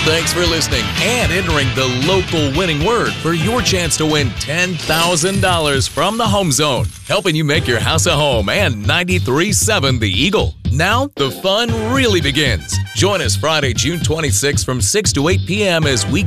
Thanks for listening and entering the local winning word for your chance to win $10,000 from the Home Zone, helping you make your house a home and 93.7 The Eagle. Now, the fun really begins. Join us Friday, June 26th from 6 to 8 p.m. as we